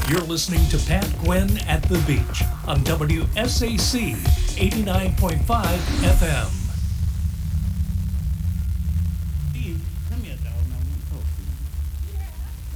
You're listening to Pat Gwynn at the Beach on WSAC 89.5 FM.